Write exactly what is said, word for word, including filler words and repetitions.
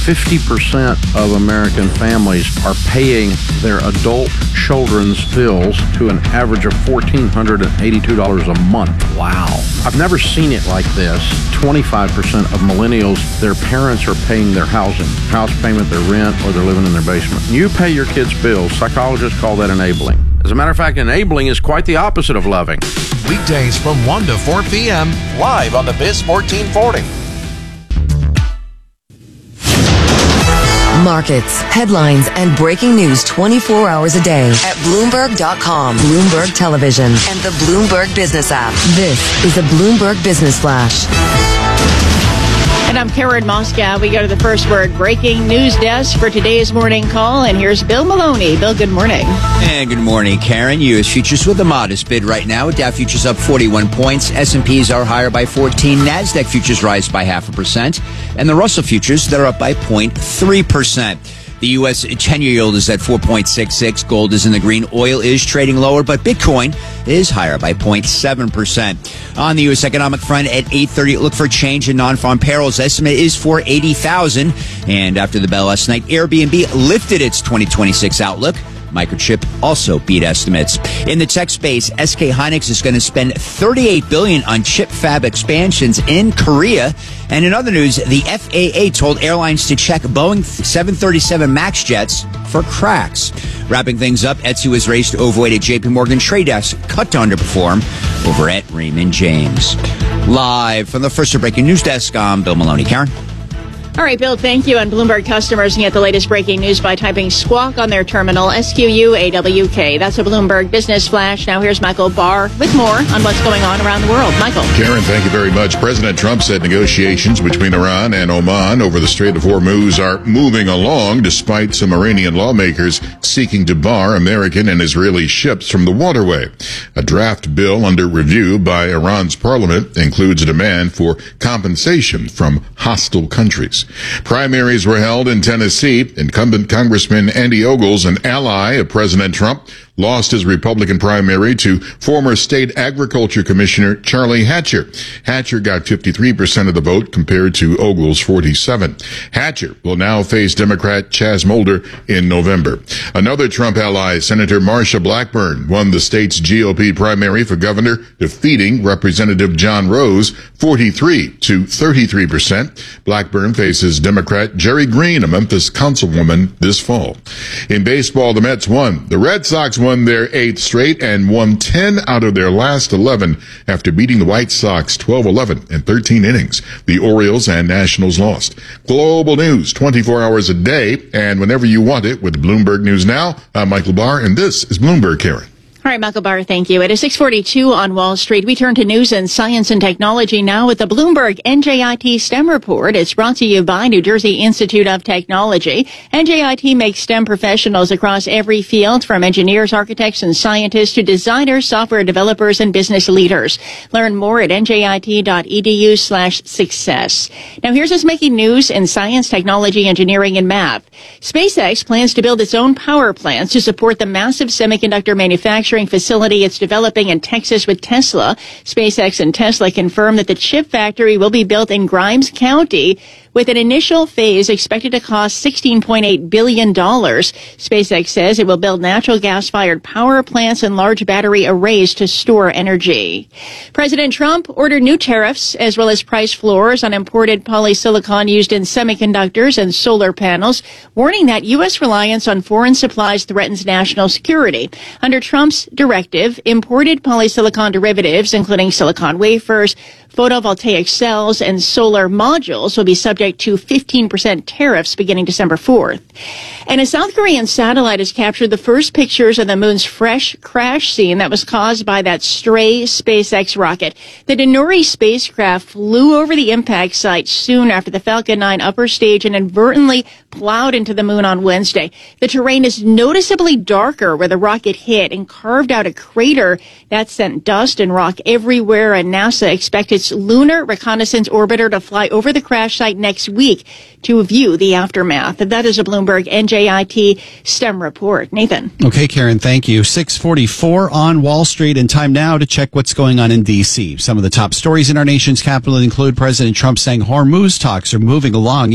fifty percent of American families are paying their adult children's bills to an average of one thousand four hundred eighty-two dollars a month. Wow. I've never seen it like this. twenty-five percent of millennials, their parents are paying their housing, house payment, their rent, or they're living in their basement. You pay your kids' bills. Psychologists call that enabling. As a matter of fact, enabling is quite the opposite of loving. Weekdays from one to four p.m. live on the Biz fourteen forty. Markets, headlines, and breaking news twenty-four hours a day at Bloomberg dot com, Bloomberg Television, and the Bloomberg Business app. This is the Bloomberg Business Flash. And I'm Karen Moscow. We go to the first word breaking news desk for today's morning call. And here's Bill Maloney. Bill, good morning. And good morning, Karen. U S futures with a modest bid right now. Dow futures up forty-one points. S and P's are higher by fourteen. NASDAQ futures rise by half a percent. And the Russell futures, they're up by zero point three percent. The U S ten-year yield is at four point six six. Gold is in the green. Oil is trading lower, but Bitcoin is higher by zero point seven percent. On the U S economic front at eight thirty, look for change in non-farm payrolls. Estimate is for eighty thousand. And after the bell last night, Airbnb lifted its twenty twenty-six outlook. Microchip also beat estimates. In the tech space, S K Hynix is going to spend thirty-eight billion dollars on chip fab expansions in Korea. And in other news, the F A A told airlines to check Boeing seven thirty-seven MAX jets for cracks. Wrapping things up, Etsy was raised to overweight at J P Morgan. Trade Desk cut to underperform over at Raymond James. Live from the first breaking news desk, I'm Bill Maloney. Karen? All right, Bill, thank you. And Bloomberg customers can get the latest breaking news by typing squawk on their terminal, S Q U A W K. That's a Bloomberg Business Flash. Now here's Michael Barr with more on what's going on around the world. Michael. Karen, thank you very much. President Trump said negotiations between Iran and Oman over the Strait of Hormuz are moving along despite some Iranian lawmakers seeking to bar American and Israeli ships from the waterway. A draft bill under review by Iran's parliament includes a demand for compensation from hostile countries. Primaries were held in Tennessee. Incumbent Congressman Andy Ogles, an ally of President Trump, lost his Republican primary to former State Agriculture Commissioner Charlie Hatcher. Hatcher got fifty-three percent of the vote compared to Ogles' forty-seven. Hatcher will now face Democrat Chaz Mulder in November. Another Trump ally, Senator Marsha Blackburn, won the state's G O P primary for governor, defeating Representative John Rose forty-three to thirty-three percent. Blackburn faces Democrat Jerry Green, a Memphis councilwoman, this fall. In baseball, the Mets won. The Red Sox won their eighth straight and won ten out of their last eleven after beating the White Sox twelve eleven in thirteen innings. The Orioles and Nationals lost. Global news twenty-four hours a day and whenever you want it with Bloomberg News Now. I'm Michael Barr, and this is Bloomberg, Karen. All right, Michael Barr, thank you. It is six forty-two on Wall Street. We turn to news and science and technology now with the Bloomberg N J I T STEM report. It's brought to you by New Jersey Institute of Technology. N J I T makes STEM professionals across every field, from engineers, architects, and scientists to designers, software developers, and business leaders. Learn more at njit.edu slash success. Now here's what's making news in science, technology, engineering, and math. SpaceX plans to build its own power plants to support the massive semiconductor manufacturing facility it's developing in Texas with Tesla. SpaceX and Tesla confirmed that the chip factory will be built in Grimes County, with an initial phase expected to cost sixteen point eight billion dollars. SpaceX says it will build natural gas-fired power plants and large battery arrays to store energy. President Trump ordered new tariffs as well as price floors on imported polysilicon used in semiconductors and solar panels, warning that U S reliance on foreign supplies threatens national security. Under Trump's directive, imported polysilicon derivatives, including silicon wafers, photovoltaic cells, and solar modules, will be subject to fifteen percent tariffs beginning December fourth. And a South Korean satellite has captured the first pictures of the moon's fresh crash scene that was caused by that stray SpaceX rocket. The Danuri spacecraft flew over the impact site soon after the Falcon nine upper stage and inadvertently plowed into the moon on Wednesday. The terrain is noticeably darker where the rocket hit and carved out a crater that sent dust and rock everywhere, and NASA expects its lunar reconnaissance orbiter to fly over the crash site next week to view the aftermath. That is a Bloomberg N J I T STEM report. Nathan. Okay, Karen, thank you. six forty-four on Wall Street, and time now to check what's going on in D C. Some of the top stories in our nation's capital include President Trump saying Hormuz talks are moving along